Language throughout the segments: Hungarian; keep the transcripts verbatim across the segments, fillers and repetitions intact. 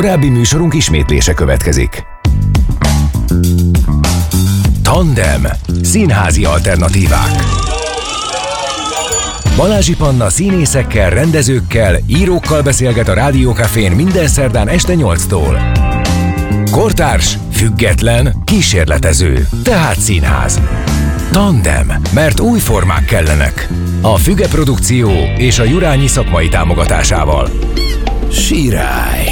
Korábbi műsorunk ismétlése következik. Tandem. Színházi alternatívák. Balázsi Panna színészekkel, rendezőkkel, írókkal beszélget a Rádió Cafén minden szerdán este nyolctól. Kortárs, független, kísérletező, tehát színház. Tandem, mert új formák kellenek. A Füge Produkció és a Jurányi szakmai támogatásával. Sirály!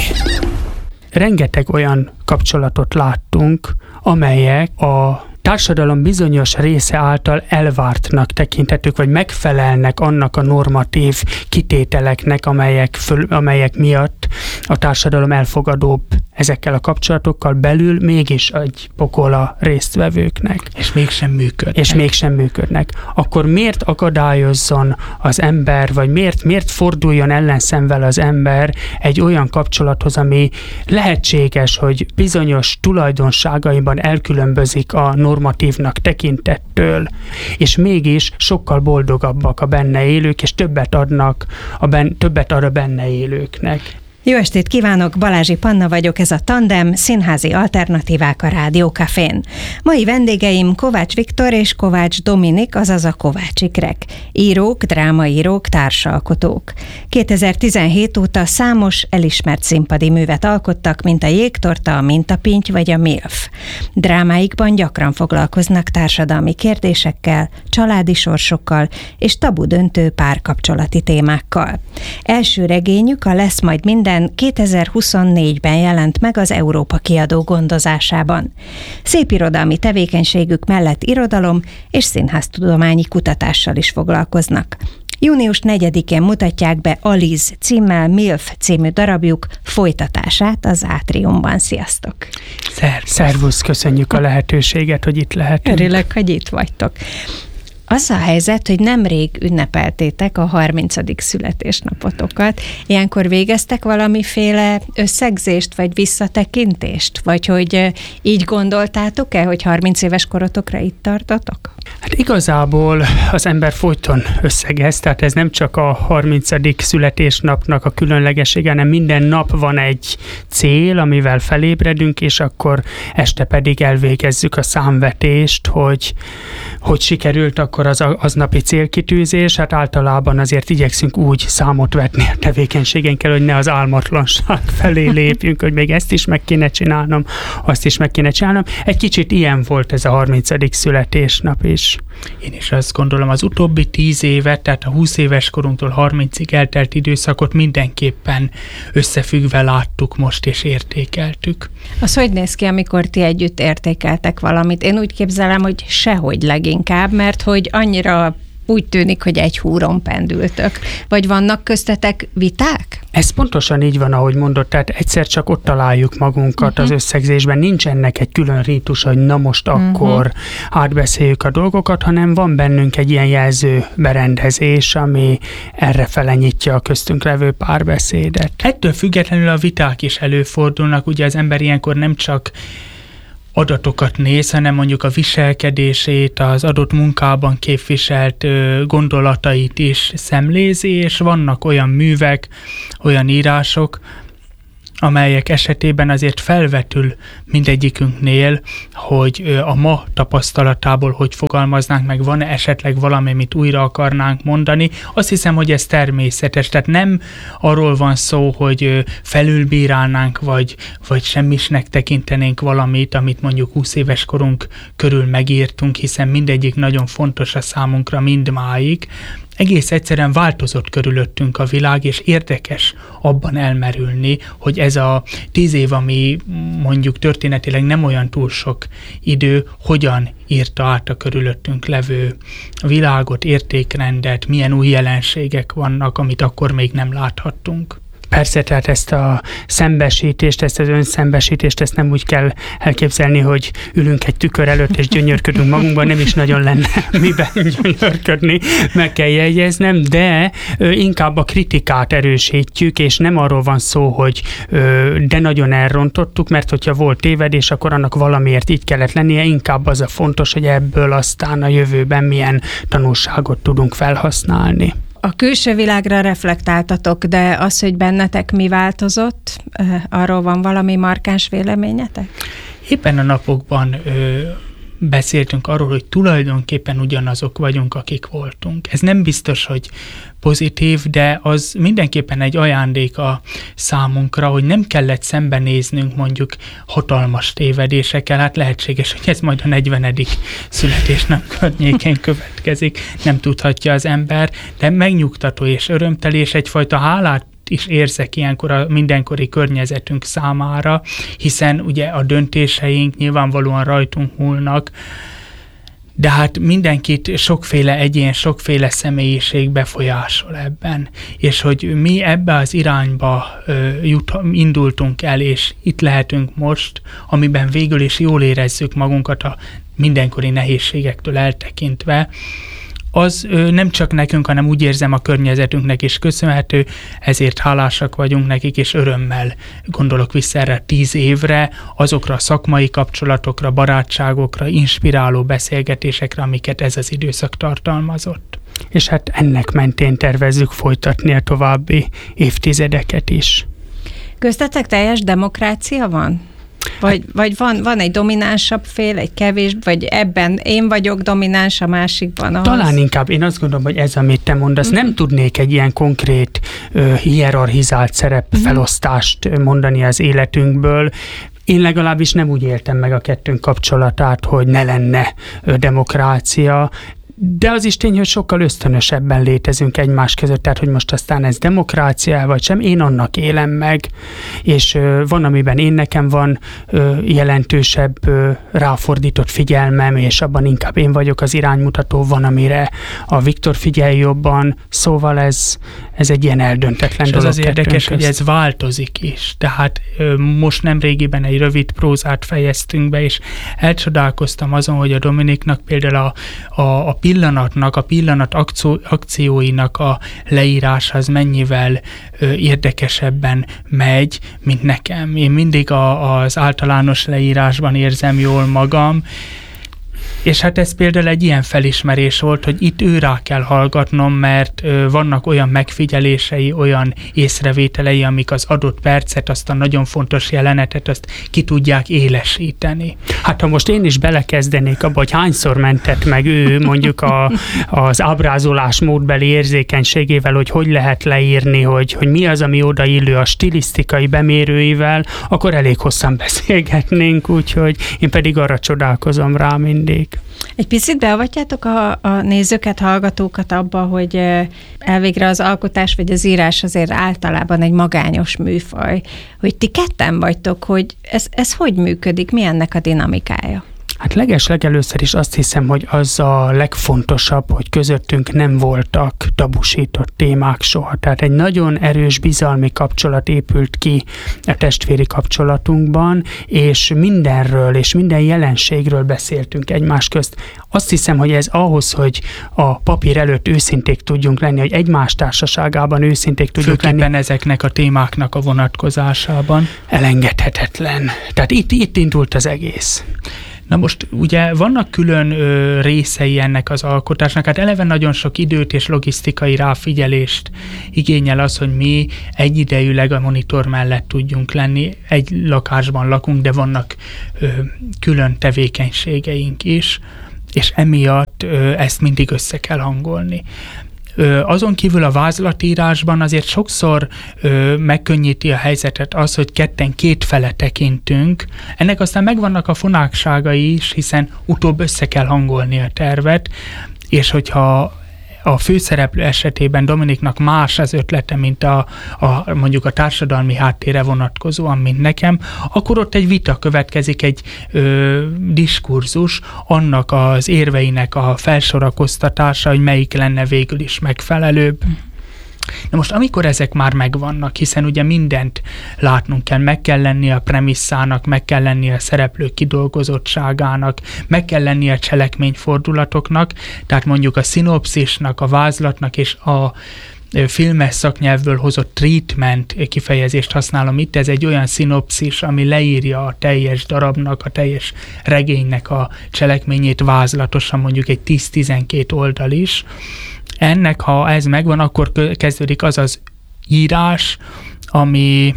Rengeteg olyan kapcsolatot láttunk, amelyek a társadalom bizonyos része által elvártnak tekinthetők, vagy megfelelnek annak a normatív kitételeknek, amelyek, föl, amelyek miatt a társadalom elfogadóbb ezekkel a kapcsolatokkal, belül mégis egy pokola résztvevőknek. És mégsem működnek. És mégsem működnek. Akkor miért akadályozzon az ember, vagy miért, miért forduljon ellenszemvel az ember egy olyan kapcsolathoz, ami lehetséges, hogy bizonyos tulajdonságaiban elkülönbözik a normatívnak tekintettől, és mégis sokkal boldogabbak a benne élők, és többet adnak, a ben, többet ad a benne élőknek. Jó estét kívánok, Balázsi Panna vagyok, ez a Tandem, színházi alternatívák a Rádió Cafén. Mai vendégeim Kovács Viktor és Kovács Dominik, azaz a Kovács ikrek. Írók, drámaírók, társalkotók. kétezer-tizenhét óta számos elismert színpadi művet alkottak, mint a Jégtorta, a Mintapinty vagy a milf. Drámáikban gyakran foglalkoznak társadalmi kérdésekkel, családi sorsokkal és tabudöntő párkapcsolati témákkal. Első regényük, a Lesz majd minden, kétezer-huszonnégyben jelent meg az Európa Kiadó gondozásában. Szépirodalmi tevékenységük mellett irodalom és színháztudományi kutatással is foglalkoznak. június negyedikén mutatják be Aliz címmel milf című darabjuk folytatását az Átriumban. Sziasztok! Szer- Szervusz, köszönjük a lehetőséget, hogy itt lehetünk. Örülök, hogy itt vagytok. Az a helyzet, hogy nemrég ünnepeltétek a harmincadik születésnapotokat. Ilyenkor végeztek valamiféle összegzést, vagy visszatekintést? Vagy hogy így gondoltátok-e, hogy harminc éves korotokra itt tartotok? Hát igazából az ember folyton összegez, tehát ez nem csak a harmincadik születésnapnak a különlegessége, hanem minden nap van egy cél, amivel felébredünk, és akkor este pedig elvégezzük a számvetést, hogy, hogy sikerült akkor az aznapi célkitűzés. Hát általában azért igyekszünk úgy számot vetni a tevékenységeinkkel, hogy ne az álmatlanság felé lépjünk, hogy még ezt is meg kéne csinálnom, azt is meg kéne csinálnom. Egy kicsit ilyen volt ez a harmincadik születésnap is. Én is azt gondolom, az utóbbi tíz évet, tehát a húsz éves korunktól harmincig eltelt időszakot mindenképpen összefüggve láttuk most és értékeltük. Az hogy néz ki, amikor ti együtt értékeltek valamit? Én úgy képzelem, hogy sehogy leginkább, mert hogy annyira úgy tűnik, hogy egy húron pendültök. Vagy vannak köztetek viták? Ez pontosan így van, ahogy mondod, tehát egyszer csak ott találjuk magunkat uh-huh. az összegzésben. Nincs ennek egy külön rítus, hogy na most akkor uh-huh. átbeszéljük a dolgokat, hanem van bennünk egy ilyen jelző berendezés, ami errefele nyitja a köztünk levő párbeszédet. Ettől függetlenül a viták is előfordulnak, ugye az ember ilyenkor nem csak adatokat néz, hanem mondjuk a viselkedését, az adott munkában képviselt ö, gondolatait is szemlézi, és vannak olyan művek, olyan írások, amelyek esetében azért felvetül mindegyikünknél, hogy a ma tapasztalatából hogy fogalmaznánk meg, van-e esetleg valami, amit újra akarnánk mondani. Azt hiszem, hogy ez természetes, tehát nem arról van szó, hogy felülbírálnánk, vagy, vagy semmisnek tekintenénk valamit, amit mondjuk húsz éves korunk körül megírtunk, hiszen mindegyik nagyon fontos a számunkra mindmáig. Egész egyszerűen változott körülöttünk a világ, és érdekes abban elmerülni, hogy ez a tíz év, ami mondjuk történetileg nem olyan túl sok idő, hogyan írta át a körülöttünk levő világot, értékrendet, milyen új jelenségek vannak, amit akkor még nem láthattunk. Persze, tehát ezt a szembesítést, ezt az önszembesítést, ezt nem úgy kell elképzelni, hogy ülünk egy tükör előtt és gyönyörködünk magunkban, nem is nagyon lenne miben gyönyörködni, meg kell jegyeznem, de ö, inkább a kritikát erősítjük, és nem arról van szó, hogy ö, de nagyon elrontottuk, mert hogyha volt tévedés, akkor annak valamiért így kellett lennie, inkább az a fontos, hogy ebből aztán a jövőben milyen tanulságot tudunk felhasználni. A külső világra reflektáltatok, de az, hogy bennetek mi változott, arról van valami markáns véleményetek? Éppen a napokban ö, beszéltünk arról, hogy tulajdonképpen ugyanazok vagyunk, akik voltunk. Ez nem biztos, hogy pozitív, de az mindenképpen egy ajándék a számunkra, hogy nem kellett szembenéznünk mondjuk hatalmas tévedésekkel. Hát lehetséges, hogy ez majd a negyvenedik születésnap környékén következik, nem tudhatja az ember, de megnyugtató és örömteli, és egyfajta hálát is érzek ilyenkor a mindenkori környezetünk számára, hiszen ugye a döntéseink nyilvánvalóan rajtunk múlnak, de hát mindenkit sokféle egyén, sokféle személyiség befolyásol ebben, és hogy mi ebbe az irányba ö, jut, indultunk el, és itt lehetünk most, amiben végül is jól érezzük magunkat a mindenkori nehézségektől eltekintve, az ö, nem csak nekünk, hanem úgy érzem a környezetünknek is köszönhető, ezért hálásak vagyunk nekik, és örömmel gondolok vissza erre tíz évre, azokra a szakmai kapcsolatokra, barátságokra, inspiráló beszélgetésekre, amiket ez az időszak tartalmazott. És hát ennek mentén tervezzük folytatni a további évtizedeket is. Köztetek teljes demokrácia van? Vagy, vagy van, van egy dominánsabb fél, egy kevés, vagy ebben én vagyok domináns, a másikban az? Talán inkább én azt gondolom, hogy ez, amit te mondasz, mm. nem tudnék egy ilyen konkrét uh, hierarchizált szerepfelosztást mm. mondani az életünkből. Én legalábbis nem úgy éltem meg a kettőnk kapcsolatát, hogy ne lenne uh, demokrácia, de az is tény, hogy sokkal ösztönösebben létezünk egymás között, tehát hogy most aztán ez demokrácia vagy sem, én annak élem meg, és ö, van, amiben én nekem van ö, jelentősebb ö, ráfordított figyelmem, és abban inkább én vagyok az iránymutató, van, amire a Viktor figyel jobban, szóval ez, ez egy ilyen eldöntetlen és dolog. És az az érdekes, hogy ez változik is, tehát ö, most nemrégiben egy rövid prózát fejeztünk be, és elcsodálkoztam azon, hogy a Dominiknak például a, a, a pillanatnak, a pillanat akció, akcióinak a leírás az mennyivel ö, érdekesebben megy, mint nekem. Én mindig a, az általános leírásban érzem jól magam, és hát ez például egy ilyen felismerés volt, hogy itt ő rá kell hallgatnom, mert ö, vannak olyan megfigyelései, olyan észrevételei, amik az adott percet, azt a nagyon fontos jelenetet, azt ki tudják élesíteni. Hát ha most én is belekezdenék abba, hogy hányszor mentett meg ő mondjuk a, az ábrázolás módbeli érzékenységével, hogy hogy lehet leírni, hogy, hogy mi az, ami odaillő a stilisztikai bemérőivel, akkor elég hosszan beszélgetnénk, úgyhogy én pedig arra csodálkozom rá mindig. Egy picit beavatjátok a, a nézőket, hallgatókat abba, hogy elvégre az alkotás vagy az írás azért általában egy magányos műfaj, hogy ti ketten vagytok, hogy ez, ez hogy működik, mi ennek a dinamikája? Hát leges-legelőször is azt hiszem, hogy az a legfontosabb, hogy közöttünk nem voltak tabusított témák soha. Tehát egy nagyon erős bizalmi kapcsolat épült ki a testvéri kapcsolatunkban, és mindenről és minden jelenségről beszéltünk egymás közt. Azt hiszem, hogy ez ahhoz, hogy a papír előtt őszinték tudjunk lenni, hogy egymás társaságában őszinték tudjunk Főképpen lenni. ezeknek a témáknak a vonatkozásában. Elengedhetetlen. Tehát itt, itt indult az egész. Na most ugye vannak külön ö, részei ennek az alkotásnak, hát eleve nagyon sok időt és logisztikai ráfigyelést igényel az, hogy mi egyidejűleg a monitor mellett tudjunk lenni. Egy lakásban lakunk, de vannak ö, külön tevékenységeink is, és emiatt ö, ezt mindig össze kell hangolni. Ö, azon kívül a vázlatírásban azért sokszor ö, megkönnyíti a helyzetet az, hogy ketten két fele tekintünk. Ennek aztán megvannak a fonákságai is, hiszen utóbb össze kell hangolni a tervet, és hogyha a főszereplő esetében Dominiknak más az ötlete, mint a, a mondjuk a társadalmi háttérre vonatkozóan, mint nekem, akkor ott egy vita következik, egy ö, diskurzus, annak az érveinek a felsorakoztatása, hogy melyik lenne végül is megfelelőbb. Na most, amikor ezek már megvannak, hiszen ugye mindent látnunk kell, meg kell lenni a premisszának, meg kell lenni a szereplők kidolgozottságának, meg kell lenni a cselekményfordulatoknak, tehát mondjuk a szinopszisnak, a vázlatnak és a filmes szaknyelvből hozott treatment kifejezést használom itt, ez egy olyan szinopszis, ami leírja a teljes darabnak, a teljes regénynek a cselekményét vázlatosan, mondjuk egy tíz-tizenkét oldal is. ennek, ha ez megvan, akkor kezdődik az az írás, ami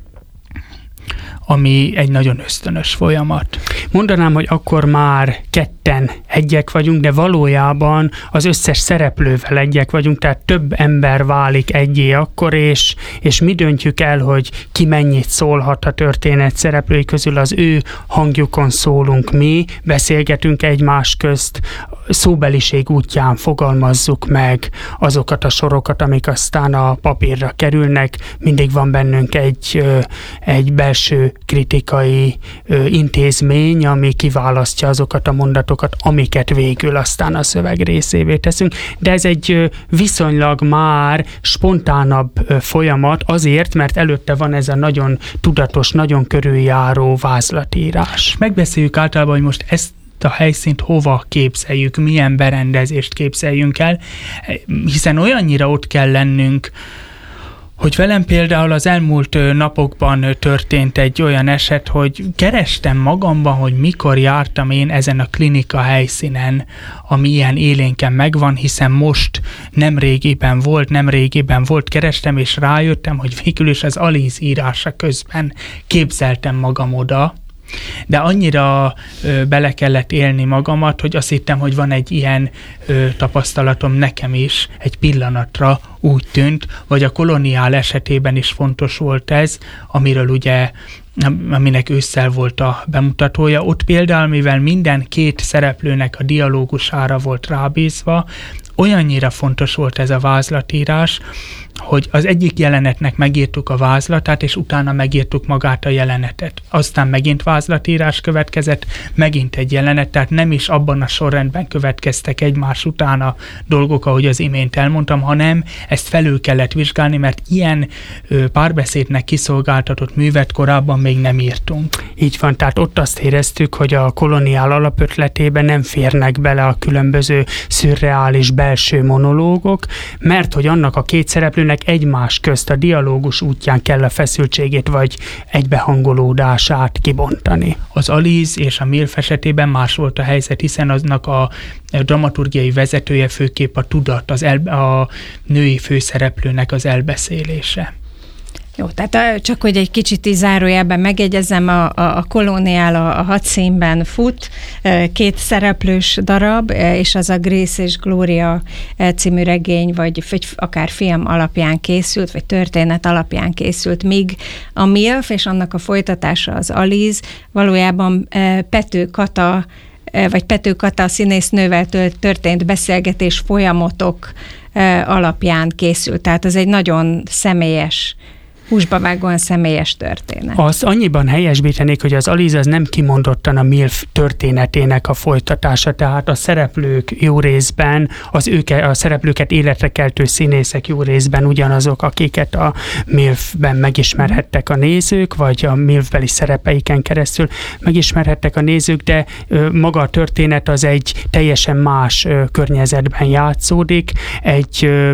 ami egy nagyon ösztönös folyamat. Mondanám, hogy akkor már ketten egyek vagyunk, de valójában az összes szereplővel egyek vagyunk, tehát több ember válik egyé akkor, és, és mi döntjük el, hogy ki mennyit szólhat a történet szereplői közül, az ő hangjukon szólunk mi, beszélgetünk egymás közt, szóbeliség útján fogalmazzuk meg azokat a sorokat, amik aztán a papírra kerülnek. Mindig van bennünk egy, egy belső kritikai intézmény, ami kiválasztja azokat a mondatokat, amiket végül aztán a szöveg részévé teszünk. De ez egy viszonylag már spontánabb folyamat azért, mert előtte van ez a nagyon tudatos, nagyon körüljáró vázlatírás. Megbeszéljük általában, hogy most ezt a helyszínt hova képzeljük, milyen berendezést képzeljünk el, hiszen olyannyira ott kell lennünk, hogy velem például az elmúlt napokban történt egy olyan eset, hogy kerestem magamban, hogy mikor jártam én ezen a klinika helyszínen, ami ilyen élénken megvan, hiszen most nem régiben volt, nem régiben volt, kerestem, és rájöttem, hogy végül is az Aliz írása közben képzeltem magam oda, de annyira ö, bele kellett élni magamat, hogy azt hittem, hogy van egy ilyen ö, tapasztalatom nekem is, egy pillanatra úgy tűnt, vagy a koloniál esetében is fontos volt ez, amiről ugye, aminek ősszel volt a bemutatója. Ott például, mivel minden két szereplőnek a dialógusára volt rábízva, olyannyira fontos volt ez a vázlatírás, hogy az egyik jelenetnek megírtuk a vázlatát, és utána megírtuk magát a jelenetet. Aztán megint vázlatírás következett, megint egy jelenet, tehát nem is abban a sorrendben következtek egymás után a dolgok, ahogy az imént elmondtam, hanem ezt felül kellett vizsgálni, mert ilyen ö, párbeszédnek kiszolgáltatott művet korábban még nem írtunk. Így van, tehát ott azt éreztük, hogy a koloniál alapötletében nem férnek bele a különböző szürreális belső monológok, mert hogy annak a két szereplőnek egymás közt a dialógus útján kell a feszültségét vagy egybehangolódását kibontani. Az Aliz és a Milf esetében más volt a helyzet, hiszen aznak a dramaturgiai vezetője főképp a tudat, az el, a női főszereplőnek az elbeszélése. Jó, tehát csak hogy egy kicsit így zárójelben megjegyezzem, a, a, a kolóniál a, a hat színben fut, két szereplős darab, és az a Grace és Gloria című regény, vagy, vagy akár film alapján készült, vagy történet alapján készült, míg a Milf és annak a folytatása, az Aliz valójában Pető Kata, vagy Pető Kata színésznővel történt beszélgetés folyamatok alapján készült. Tehát ez egy nagyon személyes, húsba vágóan személyes történet. Azt annyiban helyesbítenék, hogy az Aliz az nem kimondottan a Milf történetének a folytatása, tehát a szereplők jó részben, az őke, a szereplőket életre keltő színészek jó részben ugyanazok, akiket a Milfben megismerhettek a nézők, vagy a Milfbeli szerepeiken keresztül megismerhettek a nézők, de ö, maga a történet az egy teljesen más ö, környezetben játszódik. Egy ö,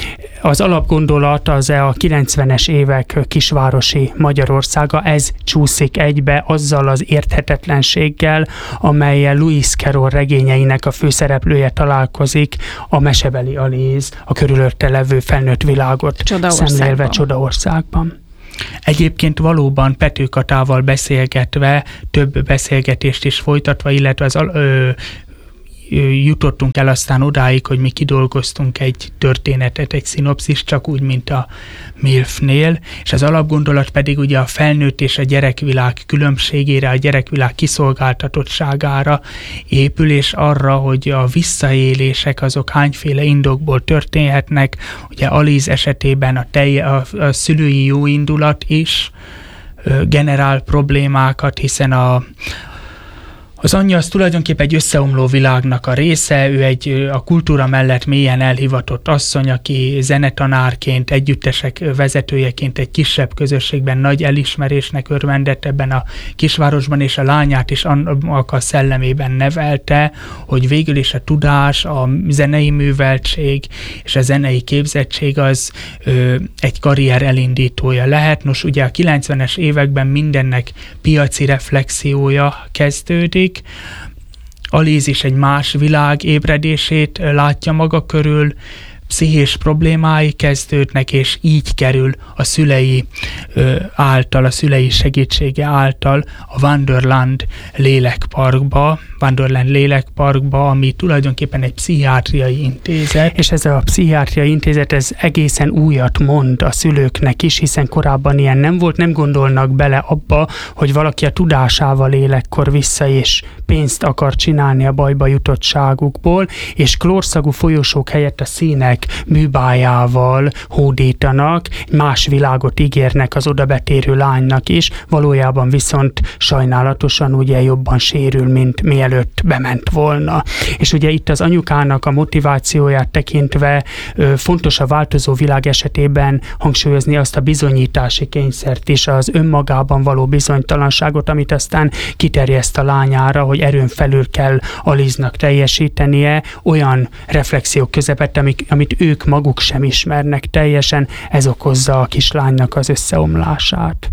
az alapgondolat az a kilencvenes évek kisvárosi Magyarországa, ez csúszik egybe azzal az érthetetlenséggel, amellyel Lewis Carroll regényeinek a főszereplője találkozik, a mesebeli Aliz, a körülötte levő felnőtt világot szemlélve Csodaországban. Egyébként valóban Pető Katával beszélgetve, több beszélgetést is folytatva, illetve az ö, jutottunk el aztán odáig, hogy mi kidolgoztunk egy történetet, egy szinopszist, csak úgy, mint a Milfnél, és az alapgondolat pedig ugye a felnőtt és a gyerekvilág különbségére, a gyerekvilág kiszolgáltatottságára épül, és arra, hogy a visszaélések azok hányféle indokból történhetnek. Ugye Aliz esetében a, telje, a, a szülői jóindulat is ö, generál problémákat, hiszen a Az anyja az tulajdonképpen egy összeomló világnak a része, ő egy a kultúra mellett mélyen elhivatott asszony, aki zenetanárként, együttesek vezetőjeként egy kisebb közösségben nagy elismerésnek örvendett ebben a kisvárosban, és a lányát is annak a szellemében nevelte, hogy végül is a tudás, a zenei műveltség és a zenei képzettség az ö, egy karrier elindítója lehet. Nos, ugye a kilencvenes években mindennek piaci reflexiója kezdődik, Aliz is egy más világ ébredését látja maga körül, pszichés problémái kezdődnek, és így kerül a szülei ö, által, a szülei segítsége által a Wonderland lélekparkba, Wonderland lélekparkba, ami tulajdonképpen egy pszichiátriai intézet. És ez a pszichiátriai intézet, ez egészen újat mond a szülőknek is, hiszen korábban ilyen nem volt, nem gondolnak bele abba, hogy valaki a tudásával él ekkor vissza, és pénzt akar csinálni a bajba jutottságukból, és klórszagú folyosók helyett a színek műbájával hódítanak, más világot ígérnek az odabetérő lánynak is, valójában viszont sajnálatosan ugye jobban sérül, mint mielőtt bement volna. És ugye itt az anyukának a motivációját tekintve ö, fontos a változó világ esetében hangsúlyozni azt a bizonyítási kényszert is, az önmagában való bizonytalanságot, amit aztán kiterjeszt a lányára, hogy erőn felül kell Aliznak teljesítenie, olyan reflexiók közepette, amik, amit ők maguk sem ismernek teljesen, ez okozza a kislánynak az összeomlását.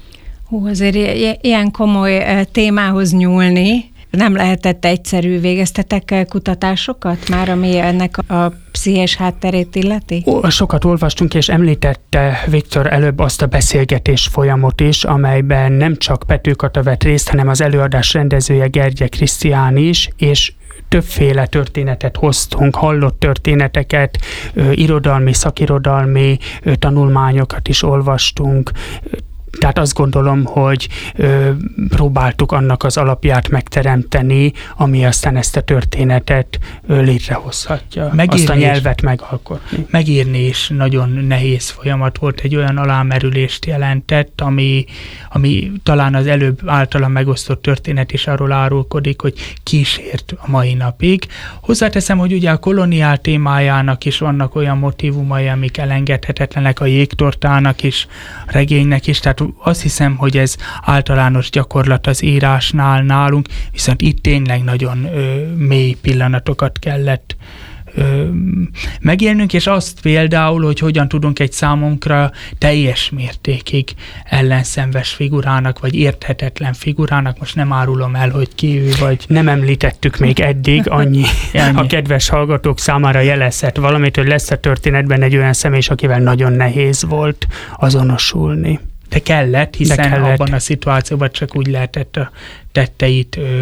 Hú, azért ilyen komoly témához nyúlni nem lehetett egyszerű. Végeztetek kutatásokat már, ami ennek a pszichés hátterét illeti? Sokat olvastunk, és említette Viktor előbb azt a beszélgetés folyamot is, amelyben nem csak Pető Kata vett részt, hanem az előadás rendezője Gergye Krisztián is, és többféle történetet hoztunk, hallott történeteket, ö, irodalmi, szakirodalmi ö, tanulmányokat is olvastunk. Tehát azt gondolom, hogy ö, próbáltuk annak az alapját megteremteni, ami aztán ezt a történetet ö, létrehozhatja. Megírni azt a nyelvet megalkotni. Megírni is nagyon nehéz folyamat volt, egy olyan alámerülést jelentett, ami, ami talán az előbb általam megosztott történet is arról árulkodik, hogy kísért a mai napig. Hozzáteszem, hogy ugye a koloniál témájának is vannak olyan motívumai, amik elengedhetetlenek, a jégtortának is, a regénynek is, tehát azt hiszem, hogy ez általános gyakorlat az írásnál nálunk, viszont itt tényleg nagyon ö, mély pillanatokat kellett ö, megélnünk, és azt például, hogy hogyan tudunk egy számunkra teljes mértékig ellenszenves figurának, vagy érthetetlen figurának, most nem árulom el, hogy ki ő, vagy... Nem említettük még eddig, annyi, annyi. A kedves hallgatók számára jelezhet valamit, hogy lesz a történetben egy olyan személy, akivel nagyon nehéz volt azonosulni. De kellett, hiszen De kellett. Abban a szituációban csak úgy lehetett a tetteit ö,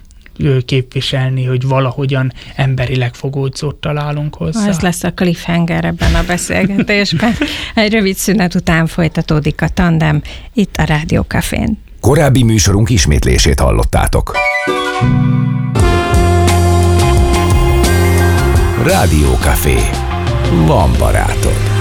ö, képviselni, hogy valahogyan emberileg fogódzót találunk hozzá. Ez lesz a cliffhanger ebben a beszélgetésben. Egy rövid szünet után folytatódik a tandem itt a Rádió Cafén. Korábbi műsorunk ismétlését hallottátok. Rádió Café. Van barátod.